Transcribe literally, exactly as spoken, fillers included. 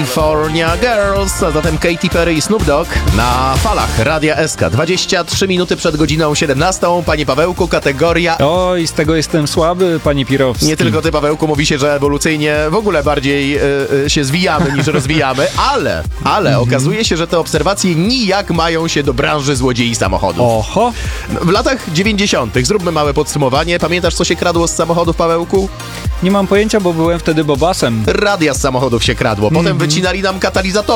California Girls, a zatem Katy Perry i Snoop Dogg na falach Radia S K. dwadzieścia trzy minuty przed godziną siedemnastą. Panie Pawełku, kategoria... Oj, z tego jestem słaby, panie Pirowski. Nie tylko ty, Pawełku, mówi się, że ewolucyjnie w ogóle bardziej y, y, się zwijamy niż rozwijamy, ale, ale mm-hmm. okazuje się, że te obserwacje nijak mają się do branży złodziei samochodów. Oho. W latach dziewięćdziesiątych zróbmy małe podsumowanie. Pamiętasz, co się kradło z samochodów, Pawełku? Nie mam pojęcia, bo byłem wtedy bobasem. Radia z samochodów się kradło. Potem mm-hmm. wycinali nam katalizatory.